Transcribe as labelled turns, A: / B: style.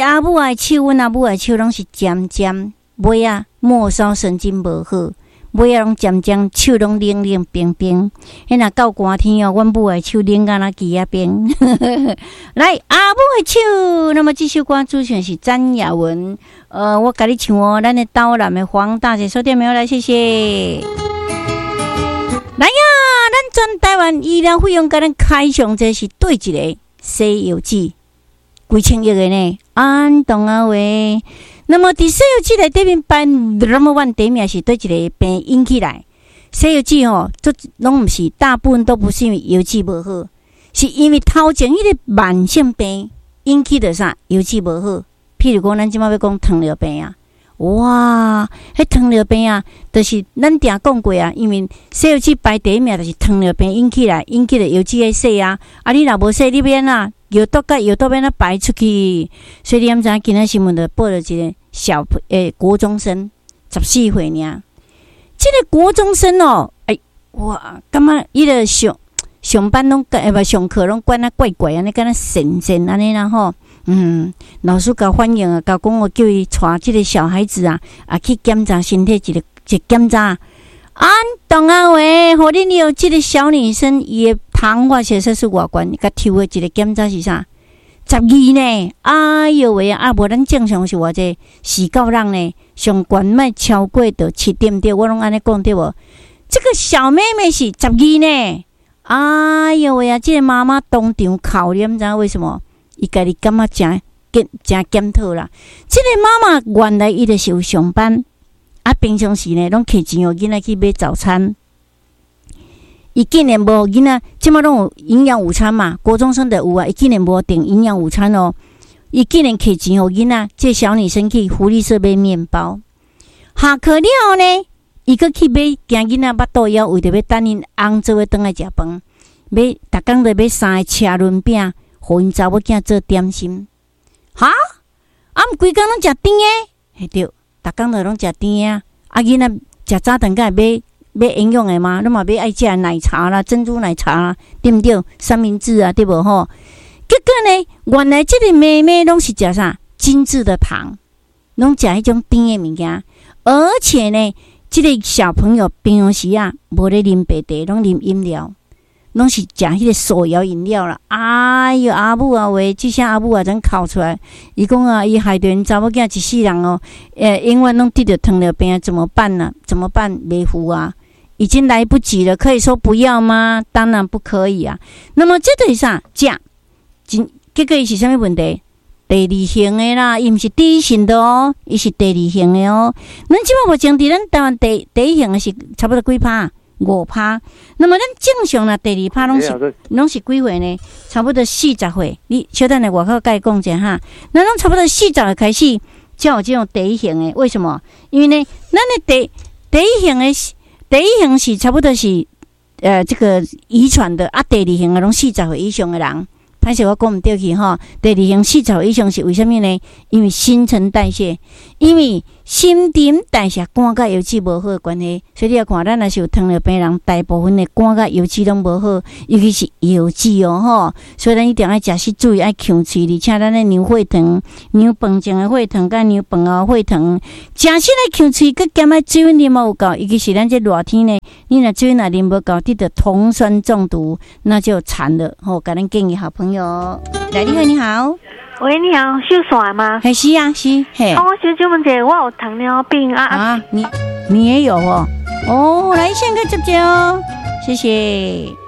A: 阿母的手，阮阿母的手拢是尖尖，尾啊末梢神经无好，尾啊拢尖尖，手拢冷冷冰冰。迄若到寒天哦，阮母的手冷甲那鸡仔冰。来，阿母的手，那么这首歌主选是詹雅雯。我甲你唱哦，咱的刀南的黄大姐收听没有？来，谢谢。来呀，咱全台湾医疗费用甲咱开上，这是对一个《西游记》，几千亿的呢？安东啊喂！那么伫《西游记》内底面排 No.1 第一名是对一个病引起来，《西游记》这拢毋是，大部分都不是因为游记无好，是因为头前迄个慢性病引起的啥？游记无好。譬如讲，咱即马要讲糖尿病啊，哇，迄糖尿病啊，就是咱定讲过啊，因为《西游记》排第一名，就是糖尿病引起的游记的洗啊，你若无洗，你免啊，药毒甲药毒免排出去，所以你毋知影今仔新闻就报了一个国中生14岁尔，这个国中生哇，感觉伊个上班拢上课拢管啊怪怪安尼，敢若神安尼啦吼。老师甲反映啊，甲讲我叫伊带这个小孩子啊去检查身体一个检查。安东啊喂，互恁有这个小女生伊的糖化血色素偌悬，甲抽的一个检查是啥？12呢？哎哟喂啊！无咱正常是偌济4-9人呢，上悬莫超过到7点对，我拢安尼讲对无？这个小妹妹是12呢。哎哟喂啊！这个妈妈当场哭，你毋知为什么？伊家己感觉真检讨啦。这个妈妈原来伊就是有上班，平常时呢拢摕钱互囡仔去买早餐。伊竟然无囡仔，即马拢有营养午餐嘛？国中生的有啊，伊竟然无订营养午餐哦。伊竟然摕钱互囡仔，这小女生去福利社买面包。下课了后呢，伊搁去买惊囡仔巴肚枵，为着要等因翁做伙倒来食饭，逐工就买3个车轮饼。互因查某囝做点心，哈？毋规工拢食甜诶，对，逐工都拢食甜啊。囡仔食早顿甲买营养诶嘛，拢嘛买爱食奶茶啦、珍珠奶茶啦，对毋对？三明治啊，对无吼？结果呢，原来这个妹妹拢是食啥精致的糖，拢食迄种甜诶物件，而且呢，这个小朋友平常时啊，无咧啉白茶，拢啉饮料。拢是食迄个手摇饮料啦，哎哟，阿母啊喂，即声阿母啊，真哭出来。伊讲啊，伊害着因查某囝一世人哦，永远拢得着糖尿病，怎么办呢？怎么办？没符啊，已经来不及了。可以说不要吗？当然不可以啊。那么这个是啥？结果伊是啥物问题？第2型的啦，伊毋是第1型的哦，伊是第2型的哦。咱即摆目前伫咱台湾第1型的是差不多几趴？5%，那么咱正常啦，第2%拢是几岁呢？差不多40岁。你小等下外口甲伊讲者哈，咱拢差不多40岁开始才有这种第1型的。为什么？因为呢，咱的第1型是差不多是这个遗传的第2型的拢40岁以上的人。歹势我讲毋对去吼，第2型40岁以上是为什么呢？因为新陈代谢，因为新陈代谢肝甲油脂无好的关系，所以你要看咱若是有糖尿病人，大部分的肝甲油脂拢无好，尤其是油脂哦吼。所以咱一定要食时注意爱控制，而且咱的牛血糖、牛饭前的血糖甲牛饭后血糖，食时来控制，佮减爱水分啉无够，尤其是咱这热天呢，你若水分若啉无够，得酮酸中毒，那就惨了吼。甲咱建议好朋友。来，你好，你好，
B: 喂，你好，秀爽吗？
A: 是啊，是嘿。
B: 我想问者，我有糖尿病啊。
A: 你也有哦？哦，来，先个接接哦，谢谢。